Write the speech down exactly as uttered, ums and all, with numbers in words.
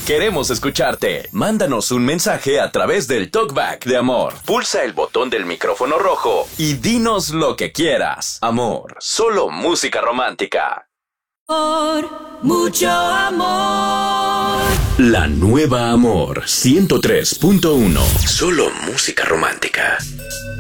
Queremos escucharte. Mándanos un mensaje a través del Talkback de Amor. Pulsa el botón del micrófono rojo y dinos lo que quieras. Amor, solo música romántica. Amor, mucho amor. La nueva Amor ciento tres punto uno. Solo música romántica.